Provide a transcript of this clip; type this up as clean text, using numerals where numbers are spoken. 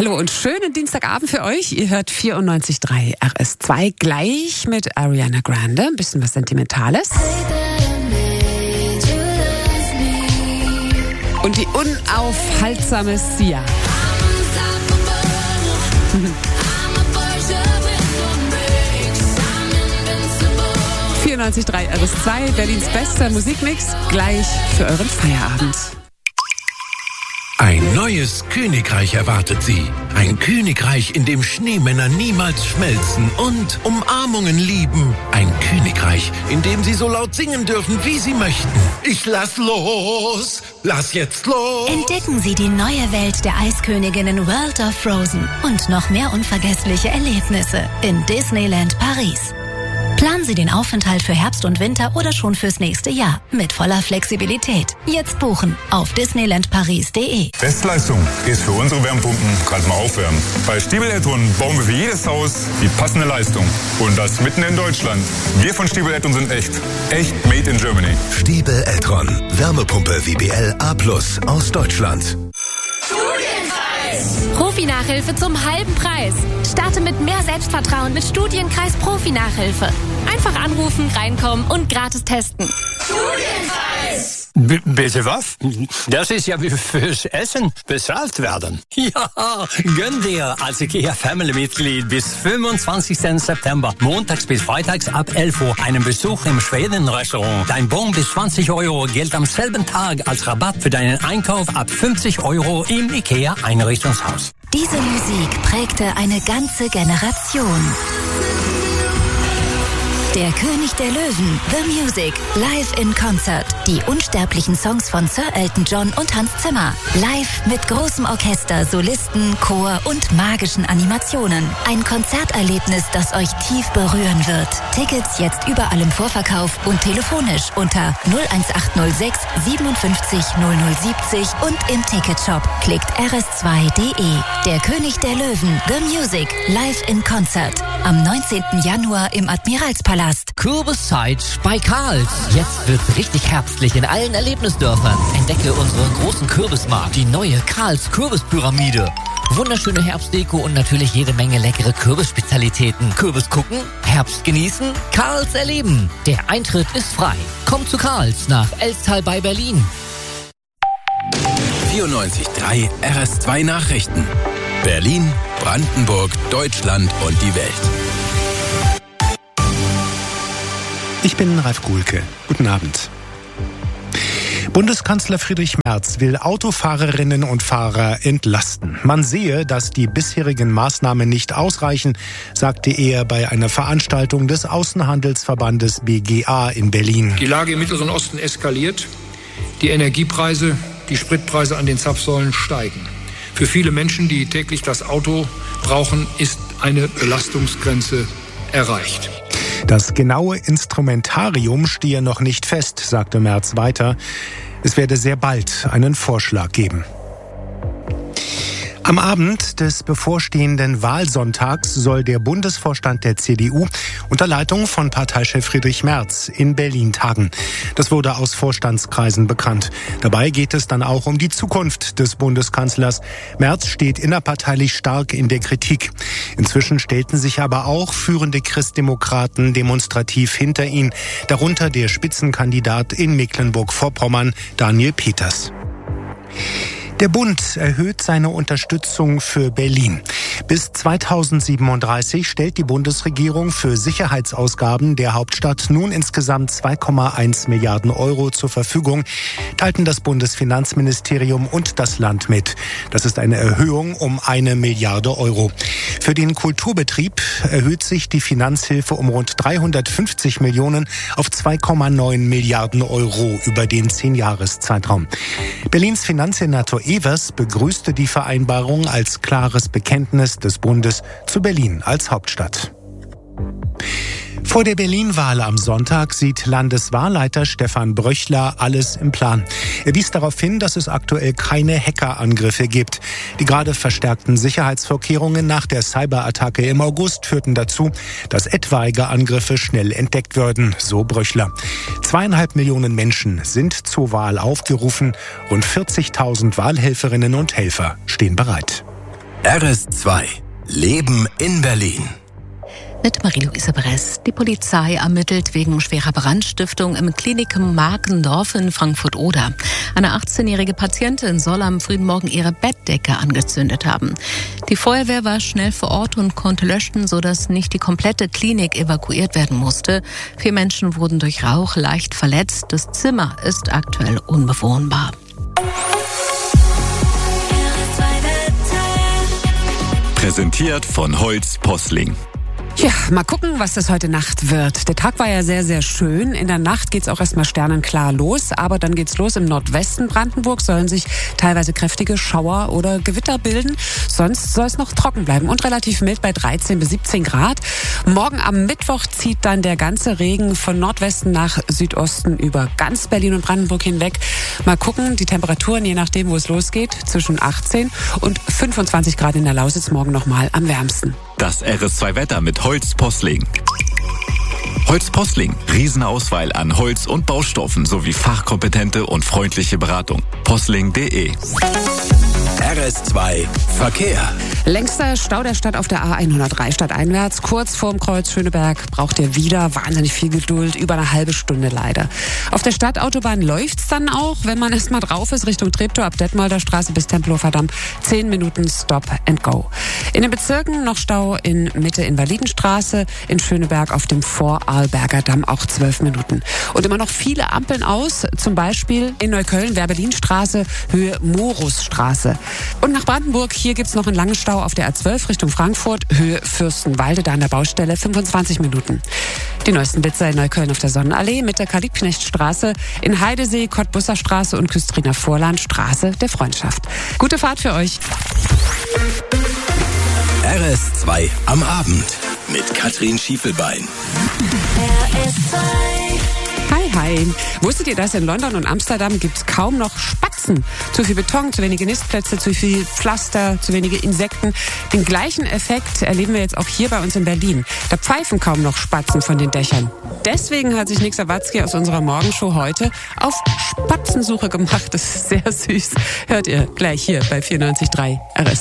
Hallo und schönen Dienstagabend für euch. Ihr hört 94.3 RS2 gleich mit Ariana Grande. Ein bisschen was Sentimentales. Und die unaufhaltsame Sia. RS2, Berlins bester Musikmix, gleich für euren Feierabend. Ein neues Königreich erwartet Sie. Ein Königreich, in dem Schneemänner niemals schmelzen und Umarmungen lieben. Ein Königreich, in dem Sie so laut singen dürfen, wie Sie möchten. Ich lass los, lass jetzt los. Entdecken Sie die neue Welt der Eisköniginnen World of Frozen und noch mehr unvergessliche Erlebnisse in Disneyland Paris. Planen Sie den Aufenthalt für Herbst und Winter oder schon fürs nächste Jahr mit voller Flexibilität. Jetzt buchen auf disneylandparis.de. Bestleistung ist für unsere Wärmepumpen gerade mal aufwärmen. Bei Stiebel Eltron bauen wir für jedes Haus die passende Leistung. Und das mitten in Deutschland. Wir von Stiebel Eltron sind echt. Echt made in Germany. Stiebel Eltron. Wärmepumpe WBL A+ aus Deutschland. Profi-Nachhilfe zum halben Preis. Starte mit mehr Selbstvertrauen mit Studienkreis Profi-Nachhilfe. Einfach anrufen, reinkommen und gratis testen. Studienkreis! Bitte was? Das ist ja wie fürs Essen bezahlt werden. Ja, gönn dir als IKEA-Family-Mitglied bis 25. September, montags bis freitags ab 11 Uhr, einen Besuch im Schweden-Restaurant. Dein Bon bis 20 € gilt am selben Tag als Rabatt für deinen Einkauf ab 50 € im IKEA-Einrichtungshaus. Diese Musik prägte eine ganze Generation. Der König der Löwen, The Music, live in Concert. Die unsterblichen Songs von Sir Elton John und Hans Zimmer. Live mit großem Orchester, Solisten, Chor und magischen Animationen. Ein Konzerterlebnis, das euch tief berühren wird. Tickets jetzt überall im Vorverkauf und telefonisch unter 01806 57 0070 und im Ticketshop. Klickt rs2.de. Der König der Löwen, The Music, live in Concert. Am 19. Januar im Admiralspalast. Kürbiszeit bei Karls. Jetzt wird's richtig herbstlich in allen Erlebnisdörfern. Entdecke unseren großen Kürbismarkt, die neue Karls Kürbispyramide. Wunderschöne Herbstdeko und natürlich jede Menge leckere Kürbisspezialitäten. Kürbis gucken, Herbst genießen, Karls erleben. Der Eintritt ist frei. Kommt zu Karls nach Elstal bei Berlin. 94.3 RS2 Nachrichten. Berlin, Brandenburg, Deutschland und die Welt. Ich bin Ralf Kuhlke. Guten Abend. Bundeskanzler Friedrich Merz will Autofahrerinnen und Fahrer entlasten. Man sehe, dass die bisherigen Maßnahmen nicht ausreichen, sagte er bei einer Veranstaltung des Außenhandelsverbandes BGA in Berlin. Die Lage im Mittleren Osten eskaliert. Die Energiepreise, die Spritpreise an den Zapfsäulen steigen. Für viele Menschen, die täglich das Auto brauchen, ist eine Belastungsgrenze erreicht. Das genaue Instrumentarium stehe noch nicht fest, sagte Merz weiter. Es werde sehr bald einen Vorschlag geben. Am Abend des bevorstehenden Wahlsonntags soll der Bundesvorstand der CDU unter Leitung von Parteichef Friedrich Merz in Berlin tagen. Das wurde aus Vorstandskreisen bekannt. Dabei geht es dann auch um die Zukunft des Bundeskanzlers. Merz steht innerparteilich stark in der Kritik. Inzwischen stellten sich aber auch führende Christdemokraten demonstrativ hinter ihn, darunter der Spitzenkandidat in Mecklenburg-Vorpommern, Daniel Peters. Der Bund erhöht seine Unterstützung für Berlin. Bis 2037 stellt die Bundesregierung für Sicherheitsausgaben der Hauptstadt nun insgesamt 2,1 Milliarden € zur Verfügung, teilten das Bundesfinanzministerium und das Land mit. Das ist eine Erhöhung um 1 Milliarde €. Für den Kulturbetrieb erhöht sich die Finanzhilfe um rund 350 Millionen auf 2,9 Milliarden € über den 10-Jahres-Zeitraum. Berlins Finanzsenator Evers begrüßte die Vereinbarung als klares Bekenntnis des Bundes zu Berlin als Hauptstadt. Vor der Berlin-Wahl am Sonntag sieht Landeswahlleiter Stefan Bröchler alles im Plan. Er wies darauf hin, dass es aktuell keine Hackerangriffe gibt. Die gerade verstärkten Sicherheitsvorkehrungen nach der Cyberattacke im August führten dazu, dass etwaige Angriffe schnell entdeckt würden, so Bröchler. 2,5 Millionen Menschen sind zur Wahl aufgerufen. Rund 40.000 Wahlhelferinnen und Helfer stehen bereit. RS2 Leben in Berlin. Mit Marie-Louise Bress. Die Polizei ermittelt wegen schwerer Brandstiftung im Klinikum Markendorf in Frankfurt-Oder. Eine 18-jährige Patientin soll am frühen Morgen ihre Bettdecke angezündet haben. Die Feuerwehr war schnell vor Ort und konnte löschen, sodass nicht die komplette Klinik evakuiert werden musste. 4 Menschen wurden durch Rauch leicht verletzt. Das Zimmer ist aktuell unbewohnbar. Präsentiert von Holz Posling. Ja, mal gucken, was das heute Nacht wird. Der Tag war ja sehr, sehr schön. In der Nacht geht's auch erstmal sternenklar los. Aber dann geht's los. Im Nordwesten Brandenburg sollen sich teilweise kräftige Schauer oder Gewitter bilden. Sonst soll es noch trocken bleiben und relativ mild bei 13 bis 17 Grad. Morgen am Mittwoch zieht dann der ganze Regen von Nordwesten nach Südosten über ganz Berlin und Brandenburg hinweg. Mal gucken, die Temperaturen, je nachdem, wo es losgeht, zwischen 18 und 25 Grad in der Lausitz, morgen nochmal am wärmsten. Das RS2-Wetter mit Holz Posling. Holz Posling. Riesenauswahl an Holz- und Baustoffen sowie fachkompetente und freundliche Beratung. Posling.de. RS2 Verkehr. Längster Stau der Stadt auf der A103 stadteinwärts. Kurz vorm Kreuz Schöneberg braucht ihr wieder wahnsinnig viel Geduld. Über eine halbe Stunde leider. Auf der Stadtautobahn läuft's dann auch, wenn man erst mal drauf ist, Richtung Treptow ab Detmolder Straße bis Tempelhofer Damm. 10 Minuten Stop and Go. In den Bezirken noch Stau in Mitte Invalidenstraße, in Schöneberg auf dem Vorarlberger Damm auch 12 Minuten. Und immer noch viele Ampeln aus, zum Beispiel in Neukölln, Werbelinstraße, Höhe Morusstraße. Und nach Brandenburg, hier gibt's noch einen langen Stau auf der A12 Richtung Frankfurt, Höhe Fürstenwalde, da an der Baustelle 25 Minuten. Die neuesten Blitzer in Neukölln auf der Sonnenallee, mit der Karl-Liebknecht-Straße, in Heidesee, Cottbusser Straße und Küstriner Vorland, Straße der Freundschaft. Gute Fahrt für euch. RS2 am Abend mit Katrin Schiefelbein. RS2. Hi. Wusstet ihr, dass in London und Amsterdam gibt's kaum noch Spatzen? Zu viel Beton, zu wenige Nistplätze, zu viel Pflaster, zu wenige Insekten. Den gleichen Effekt erleben wir jetzt auch hier bei uns in Berlin. Da pfeifen kaum noch Spatzen von den Dächern. Deswegen hat sich Nick Sawatzki aus unserer Morgenshow heute auf Spatzensuche gemacht. Das ist sehr süß. Hört ihr gleich hier bei 94.3 RS2.